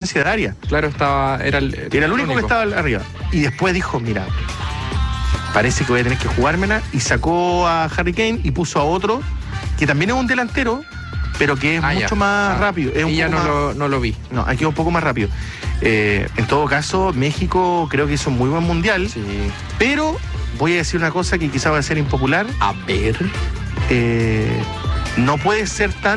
distancia de área. Claro, era el único que estaba arriba. Y después dijo, mira, parece que voy a tener que jugármela, y sacó a Harry Kane y puso a otro, que también es un delantero, pero que es mucho más rápido. Y ya no lo vi. No, aquí es un poco más rápido. En todo caso, México creo que hizo un muy buen mundial. Sí. Pero voy a decir una cosa que quizá va a ser impopular. A ver. No puede ser tan